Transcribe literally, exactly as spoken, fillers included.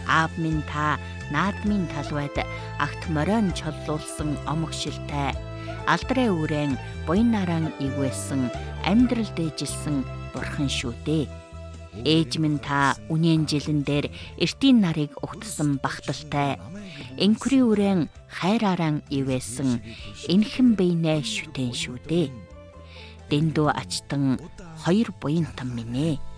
Аав минь та наадмын талбайд агт морион чоллуулсан омог шилтэй алдрын үрэн буйнаран ивэсэн амьдрал дэжилсэн бурхан шүү дээ. Ээж минь та үнэн жилэн дээр эртийн нарыг угтсан багталтай энхрийн үрэн хайрааран ивэсэн энхэн биенэ шүтэн шүү дээ. Дэндүү ачтан хоёр буянтан минь ээ.